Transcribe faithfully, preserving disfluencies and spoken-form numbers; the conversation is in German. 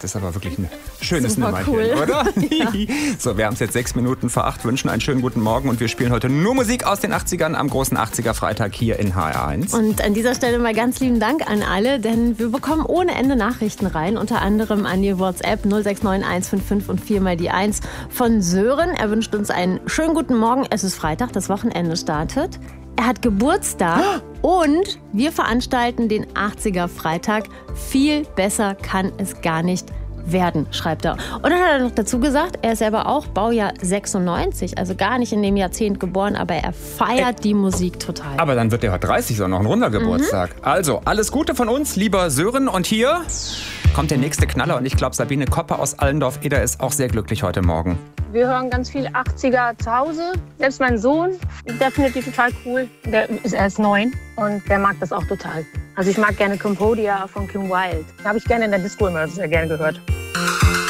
das ist aber wirklich ein schönes Super Nummerchen, cool. oder? Ja. So, wir haben es jetzt sechs Minuten vor acht, wünschen einen schönen guten Morgen und wir spielen heute nur Musik aus den achtzigern am großen achtziger-Freitag hier in H R eins. Und an dieser Stelle mal ganz lieben Dank an alle, denn wir bekommen ohne Ende Nachrichten rein, unter anderem an die WhatsApp null sechs neun eins fünf fünf und vier mal die eins von Sören. Er wünscht uns einen schönen guten Morgen. Es ist Freitag, das Wochenende startet. Er hat Geburtstag und wir veranstalten den achtziger-Freitag. Viel besser kann es gar nicht werden, schreibt er. Und dann hat er noch dazu gesagt, er ist selber auch Baujahr sechsundneunzig, also gar nicht in dem Jahrzehnt geboren, aber er feiert Ä die Musik total. Aber dann wird er heute dreißig, ist auch noch ein runder Geburtstag. Mhm. Also, alles Gute von uns, lieber Sören. Und hier kommt der nächste Knaller und ich glaube, Sabine Kopper aus Allendorf-Eder ist auch sehr glücklich heute Morgen. Wir hören ganz viel achtziger zu Hause. Selbst mein Sohn, der findet die total cool. Der ist erst neun und der mag das auch total. Also ich mag gerne Cambodia von Kim Wilde. Habe ich gerne in der Disco immer sehr gerne gehört.